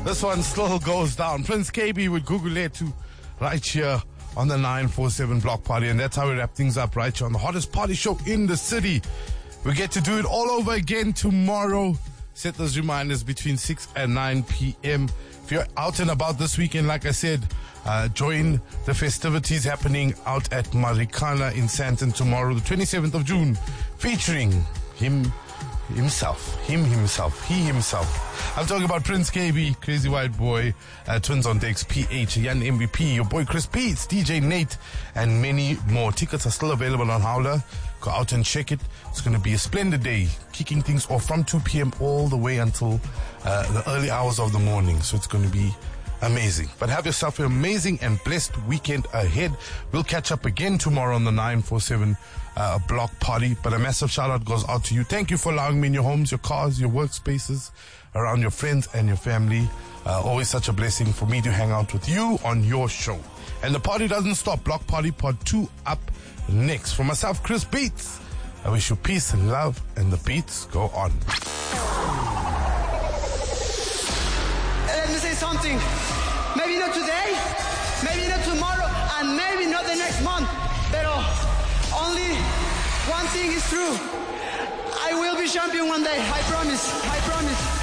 This one still goes down. Prince KB with Guguletu right here on the 947 Block Party. And that's how we wrap things up right here on the hottest party show in the city. We get to do it all over again tomorrow. Set those reminders between 6 and 9 p.m. If you're out and about this weekend, like I said, join the festivities happening out at Marikana in Sandton tomorrow, the 27th of June, featuring he himself. I'm talking about Prince KB, Crazy White Boy, Twins on Decks, PH, Yan MVP, your boy Chris Peets, DJ Nate, and many more. Tickets are still available on Howler. Go out and check it. It's going to be a splendid day, kicking things off from 2 p.m. all the way until the early hours of the morning. So it's going to be amazing. But have yourself an amazing and blessed weekend ahead. We'll catch up again tomorrow on the 947 Block Party. But a massive shout out goes out to you. Thank you for allowing me in your homes, your cars, your workspaces, around your friends and your family. Always such a blessing for me to hang out with you on your show. And the party doesn't stop. Block Party Part 2 up next. For myself, Chris Beats, I wish you peace and love, and the beats go on. Let me say something. Maybe not today, maybe not tomorrow, and maybe not the next month. But only one thing is true. I will be champion one day. I promise.